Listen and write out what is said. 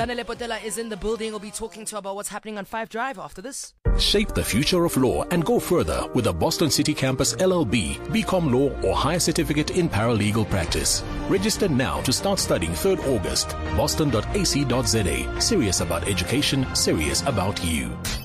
Zanele Potela is in the building. We'll be talking to her about what's happening on 5 Drive after this. Shape the future of law and go further with the Boston City Campus LLB, BCom Law or Higher Certificate in Paralegal Practice. Register now to start studying 3rd August. Boston.ac.za. Serious about education, serious about you.